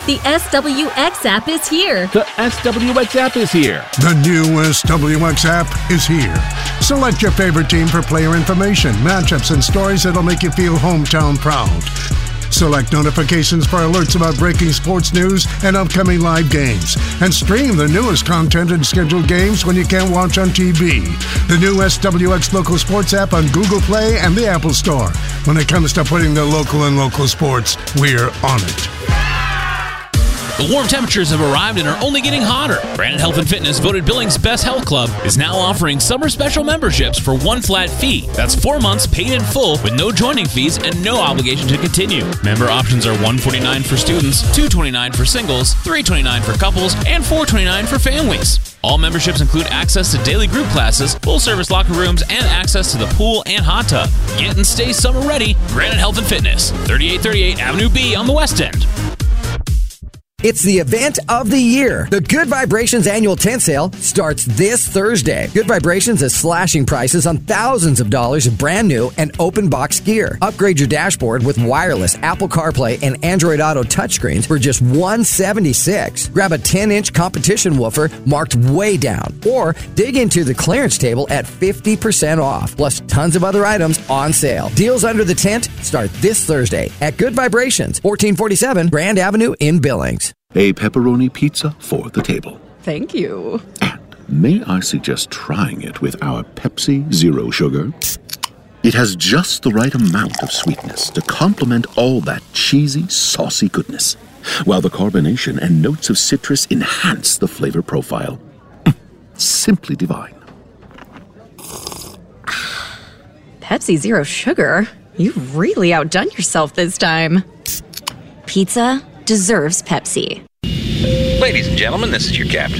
The SWX app is here. The SWX app is here. The new SWX app is here. Select your favorite team for player information, matchups, and stories that'll make you feel hometown proud. Select notifications for alerts about breaking sports news and upcoming live games. And stream the newest content and scheduled games when you can't watch on TV. The new SWX Local Sports app on Google Play and the Apple Store. When it comes to putting the local in local sports, we're on it. The warm temperatures have arrived and are only getting hotter. Granite Health and Fitness, voted Billings' best health club, is now offering summer special memberships for one flat fee. That's 4 months paid in full with no joining fees and no obligation to continue. Member options are $149 for students, $229 for singles, $329 for couples, and $429 for families. All memberships include access to daily group classes, full-service locker rooms, and access to the pool and hot tub. Get and stay summer ready. Granite Health and Fitness, 3838 Avenue B on the West End. It's the event of the year. The Good Vibrations annual tent sale starts this Thursday. Good Vibrations is slashing prices on thousands of dollars of brand new and open box gear. Upgrade your dashboard with wireless Apple CarPlay and Android Auto touchscreens for just $176. Grab a 10-inch competition woofer marked way down, or dig into the clearance table at 50% off. Plus tons of other items on sale. Deals under the tent start this Thursday at Good Vibrations, 1447 Grand Avenue in Billings. A pepperoni pizza for the table. Thank you. And may I suggest trying it with our Pepsi Zero Sugar? It has just the right amount of sweetness to complement all that cheesy, saucy goodness, while the carbonation and notes of citrus enhance the flavor profile. Simply divine. Pepsi Zero Sugar? You've really outdone yourself this time. Pizza deserves Pepsi. Ladies and gentlemen, this is your captain.